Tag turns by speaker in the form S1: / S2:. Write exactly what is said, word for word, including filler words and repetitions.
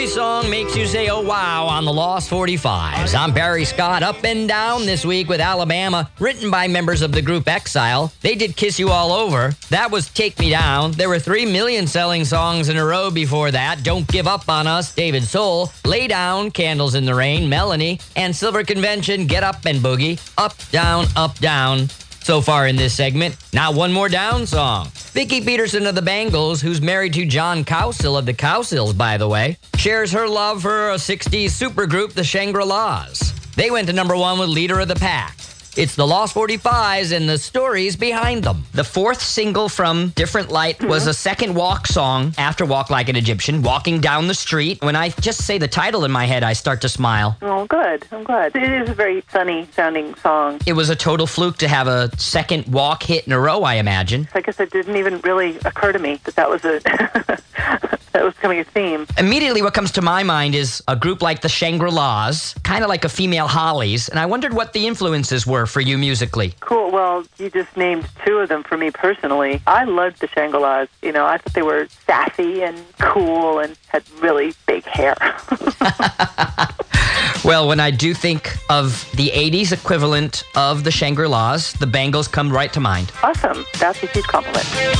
S1: Song makes you say, oh, wow, on the Lost forty-fives. I'm Barry Scott, up and down this week with Alabama, written by members of the group Exile. They did Kiss You All Over. That was Take Me Down. There were three million selling songs in a row before that. Don't Give Up on Us, David Soul. Lay Down, Candles in the Rain, Melanie. And Silver Convention, Get Up and Boogie. Up, down, up, down. So far in this segment, now one more down song. Vicki Peterson of the Bangles, who's married to John Cowsill of the Cowsills, by the way, shares her love for a sixties supergroup, the Shangri-Las. They went to number one with Leader of the Pack. It's the Lost forty-fives and the stories behind them.
S2: The fourth single from Different Light mm-hmm. was a second walk song after Walk Like an Egyptian, walking down the street. When I just say the title in my head, I start to smile.
S3: Oh, good. I'm glad. It is a very funny-sounding song.
S2: It was a total fluke to have a second walk hit in a row, I imagine.
S3: I guess it didn't even really occur to me that that was a... that was becoming a theme.
S2: Immediately what comes to my mind is a group like the Shangri-Las, kind of like a female Hollies, and I wondered what the influences were for you musically.
S3: Cool. Well, you just named two of them for me personally. I loved the Shangri-Las. You know, I thought they were sassy and cool and had really big hair.
S2: Well, when I do think of the eighties equivalent of the Shangri-Las, the Bangles come right to mind.
S3: Awesome. That's a huge compliment.